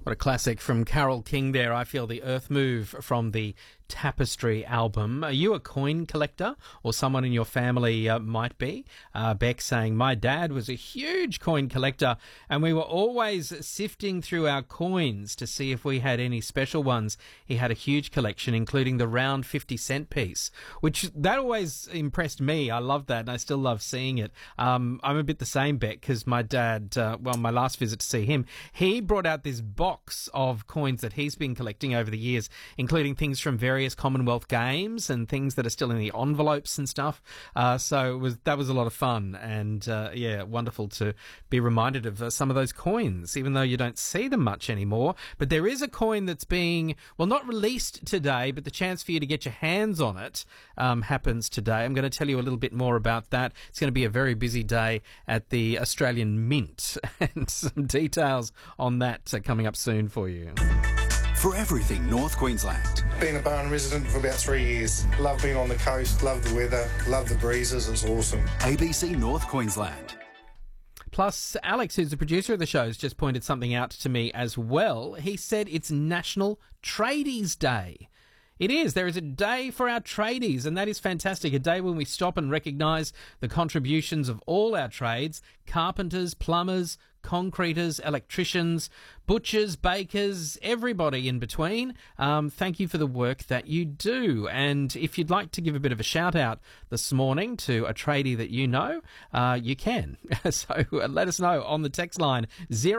What a classic from Carole King there. I Feel the Earth Move from the Tapestry album. Are you a coin collector, or someone in your family might be? Beck saying, my dad was a huge coin collector and we were always sifting through our coins to see if we had any special ones. He had a huge collection, including the round 50-cent piece, which that always impressed me. I loved that and I still love seeing it. I'm a bit the same, Beck, because my dad, my last visit to see him, he brought out this box of coins that he's been collecting over the years, including things from various Commonwealth Games and things that are still in the envelopes and stuff. So that was a lot of fun, and wonderful to be reminded of some of those coins, even though you don't see them much anymore. But there is a coin that's being, not released today, but the chance for you to get your hands on it happens today. I'm going to tell you a little bit more about that. It's going to be a very busy day at the Australian Mint, and some details on that are coming up soon for you. For everything North Queensland. Been a Barn resident for about 3 years. Love being on the coast, love the weather, love the breezes, it's awesome. ABC North Queensland. Plus, Alex, who's the producer of the show, has just pointed something out to me as well. He said it's National Tradies Day. It is. There is a day for our tradies, and that is fantastic. A day when we stop and recognise the contributions of all our trades: carpenters, plumbers, concreters, electricians, butchers, bakers, everybody in between. Thank you for the work that you do. And if you'd like to give a bit of a shout out this morning to a tradie that you know, you can. So let us know on the text line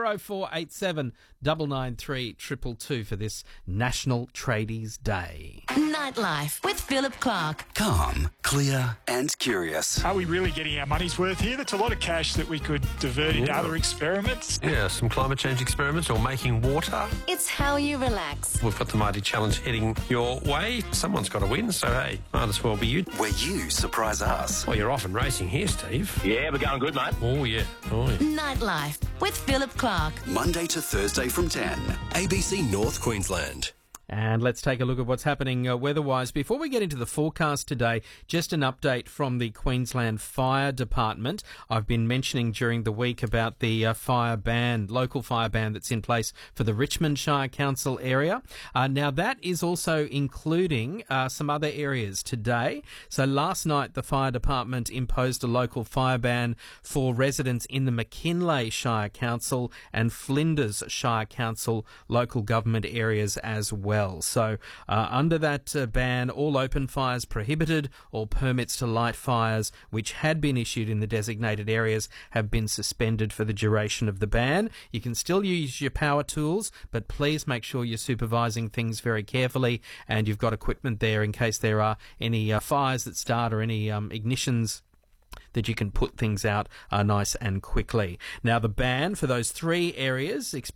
0487 993 222 for this National Tradies Day. Nightlife with Philip Clark. Calm, clear and curious. Are we really getting our money's worth here? That's a lot of cash that we could divert into other experiments. Yeah, some climate change experiments or making water. It's how you relax. We've got the Mighty Challenge heading your way. Someone's got to win, so hey, might as well be you. Where you surprise us. Well, you're off and racing here, Steve. Yeah, we're going good, mate. Oh, yeah. Oh, yeah. Nightlife with Philip Clark. Monday to Thursday from 10. ABC North Queensland. And let's take a look at what's happening weather-wise. Before we get into the forecast today, just an update from the Queensland Fire Department. I've been mentioning during the week about the fire ban, local fire ban that's in place for the Richmond Shire Council area. Now, that is also including some other areas today. So last night, the Fire Department imposed a local fire ban for residents in the McKinlay Shire Council and Flinders Shire Council local government areas as well. So under that ban, all open fires prohibited, all permits to light fires which had been issued in the designated areas have been suspended for the duration of the ban. You can still use your power tools, but please make sure you're supervising things very carefully and you've got equipment there in case there are any fires that start or any ignitions that you can put things out nice and quickly. Now, the ban for those three areas